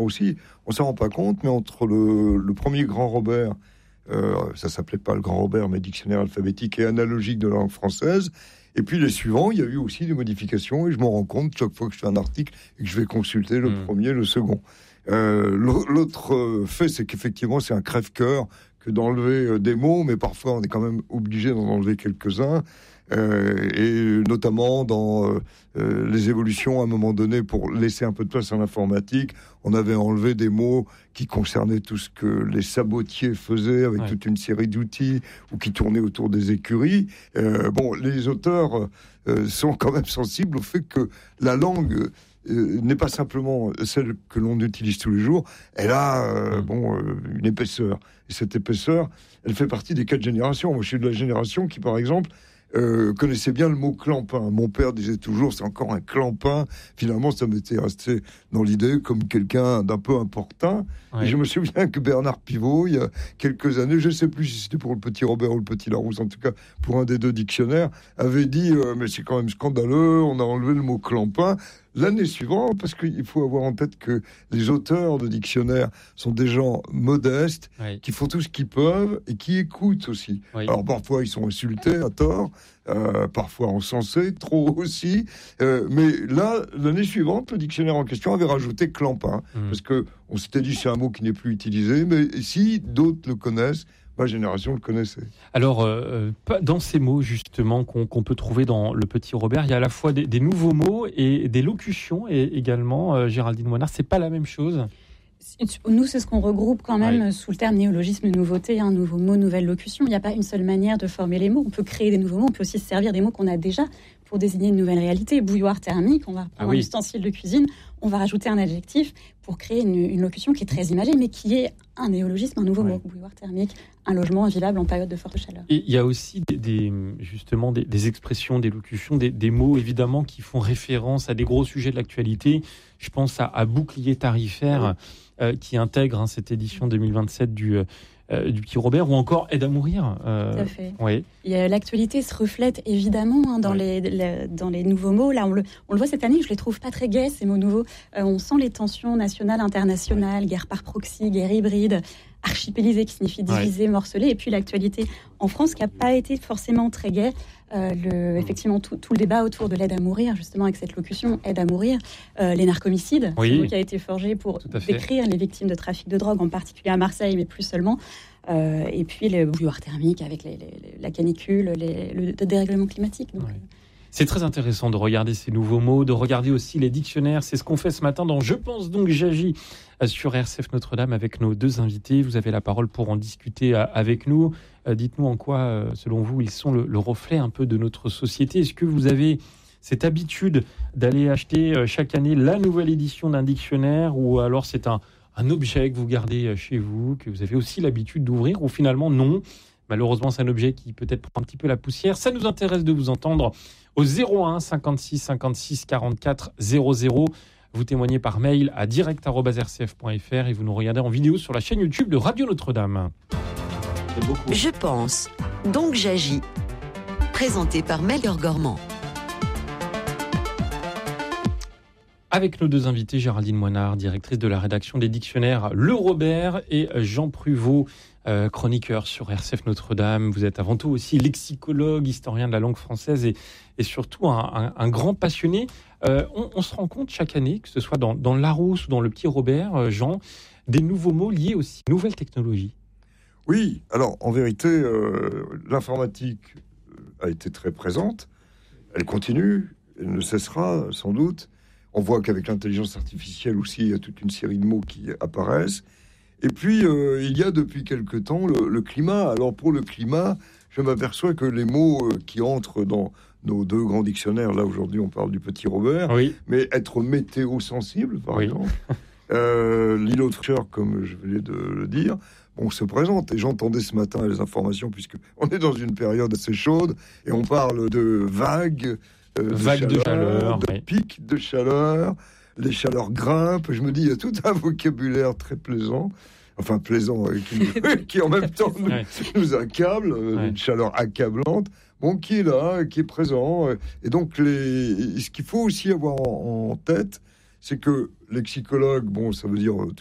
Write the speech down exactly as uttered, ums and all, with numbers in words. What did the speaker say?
aussi, on s'en rend pas compte, mais entre le, le premier Grand Robert, euh, ça s'appelait pas le Grand Robert, mais dictionnaire alphabétique et analogique de la langue française, et puis les suivants, il y a eu aussi des modifications, et je m'en rends compte chaque fois que je fais un article et que je vais consulter le mmh. premier, le second. Euh, l'autre fait, c'est qu'effectivement, c'est un crève-cœur que d'enlever des mots, mais parfois on est quand même obligé d'en enlever quelques-uns. Euh, et notamment dans euh, les évolutions à un moment donné pour laisser un peu de place à l'informatique, on avait enlevé des mots qui concernaient tout ce que les sabotiers faisaient avec ouais. toute une série d'outils ou qui tournaient autour des écuries. Euh, bon, les auteurs euh, sont quand même sensibles au fait que la langue euh, n'est pas simplement celle que l'on utilise tous les jours, elle a euh, bon, euh, une épaisseur. Et cette épaisseur, elle fait partie des quatre générations. Moi, je suis de la génération qui, par exemple, Euh, connaissait bien le mot clampin. Mon père disait toujours c'est encore un clampin. Finalement, ça m'était resté dans l'idée comme quelqu'un d'un peu importun. Ouais. Et je me souviens que Bernard Pivot, il y a quelques années, je ne sais plus si c'était pour le Petit Robert ou le Petit Larousse, en tout cas pour un des deux dictionnaires, avait dit euh, mais c'est quand même scandaleux, on a enlevé le mot clampin. L'année suivante, parce qu'il faut avoir en tête que les auteurs de dictionnaires sont des gens modestes, oui. qui font tout ce qu'ils peuvent et qui écoutent aussi. Oui. Alors parfois ils sont insultés à tort, euh, parfois encensés, trop aussi. Euh, mais là, l'année suivante, le dictionnaire en question avait rajouté clampin, mmh. parce que on s'était dit c'est un mot qui n'est plus utilisé, mais si d'autres le connaissent, ma génération le connaissait. Alors, euh, dans ces mots, justement, qu'on, qu'on peut trouver dans le Petit Robert, il y a à la fois des, des nouveaux mots et des locutions, et également, euh, Géraldine Moinard, c'est pas la même chose. Nous, c'est ce qu'on regroupe quand même ouais. sous le terme néologisme, nouveauté, un hein, nouveau mot, nouvelle locution. Il n'y a pas une seule manière de former les mots. On peut créer des nouveaux mots, on peut aussi se servir des mots qu'on a déjà pour désigner une nouvelle réalité. Bouilloire thermique, on va prendre ah oui. un ustensile de cuisine, on va rajouter un adjectif pour créer une, une locution qui est très imagée, mais qui est un néologisme, un nouveau ouais. mot. Bouilloire thermique, un logement invivable en période de forte chaleur. Et il y a aussi des, des, justement des, des expressions, des locutions, des, des mots évidemment qui font référence à des gros sujets de l'actualité. Je pense à, à bouclier tarifaire oui. euh, qui intègre hein, cette édition deux mille vingt-sept du... Euh, Euh, du Petit Robert, ou encore Aide à mourir. Euh, Tout à fait. Oui. Et, euh, l'actualité se reflète évidemment hein, dans, oui. les, les, dans les nouveaux mots. Là, on le, on le voit cette année, je les trouve pas très gais, ces mots nouveaux. Euh, on sent les tensions nationales, internationales, oui. guerre par proxy, guerre hybride, archipélisé qui signifie divisé, oui. morcelé. Et puis l'actualité en France qui n'a pas été forcément très gaie. Euh, le, effectivement, tout, tout le débat autour de l'aide à mourir, justement avec cette locution aide à mourir, euh, les narcomicides, oui. c'est le mot qui a été forgé pour décrire les victimes de trafic de drogue, en particulier à Marseille, mais plus seulement. Euh, et puis les bouilloires thermiques avec les, les, la canicule, les, le dérèglement climatique. Donc. Oui. C'est très intéressant de regarder ces nouveaux mots, de regarder aussi les dictionnaires. C'est ce qu'on fait ce matin dans Je pense donc j'agis sur R C F Notre-Dame avec nos deux invités. Vous avez la parole pour en discuter avec nous. Dites-nous en quoi, selon vous, ils sont le, le reflet un peu de notre société. Est-ce que vous avez cette habitude d'aller acheter chaque année la nouvelle édition d'un dictionnaire, ou alors c'est un, un objet que vous gardez chez vous, que vous avez aussi l'habitude d'ouvrir, ou finalement non ? Malheureusement, c'est un objet qui peut-être prend un petit peu la poussière. Ça nous intéresse de vous entendre au zéro un cinquante-six cinquante-six quarante-quatre zéro zéro. Vous témoignez par mail à direct arobase r c f point f r et vous nous regardez en vidéo sur la chaîne YouTube de Radio Notre-Dame. Je pense, donc j'agis. Présenté par Melchior Gormand. Avec nos deux invités, Géraldine Moinard, directrice de la rédaction des dictionnaires Le Robert, et Jean Pruvot, euh, chroniqueur sur R C F Notre-Dame. Vous êtes avant tout aussi lexicologue, historien de la langue française et, et surtout un, un, un grand passionné. Euh, on, on se rend compte chaque année, que ce soit dans, dans le Larousse ou dans le Petit Robert, euh, Jean, des nouveaux mots liés aussi aux nouvelles technologies. Oui, alors en vérité, euh, l'informatique a été très présente. Elle continue, elle ne cessera sans doute. On voit qu'avec l'intelligence artificielle aussi, il y a toute une série de mots qui apparaissent. Et puis, euh, il y a depuis quelque temps le, le climat. Alors, pour le climat, je m'aperçois que les mots euh, qui entrent dans nos deux grands dictionnaires, là, aujourd'hui, on parle du Petit Robert, oui. mais être météo-sensible, par oui. exemple, euh, l'îlot de fraîcheur, comme je venais de le dire, on se présente. Et j'entendais ce matin les informations, puisqu'on est dans une période assez chaude, et on parle de vagues, Euh, de vagues de chaleur, de oui. pics de chaleur, les chaleurs grimpent. Je me dis, il y a tout un vocabulaire très plaisant, enfin plaisant, euh, qui, qui en même temps nous, ouais. nous accable, euh, ouais. une chaleur accablante, bon, qui est là, qui est présent. Euh, et donc, les, ce qu'il faut aussi avoir en, en tête, c'est que lexicologue, bon, ça veut dire